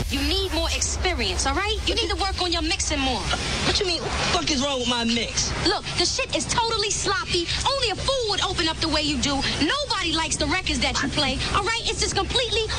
You need more experience, all right? You need to work on your mixing more. What you mean? What the fuck is wrong with my mix? Look, the shit is totally sloppy. Only a fool would open up the way you do. Nobody likes the records that you play, all right? It's just completely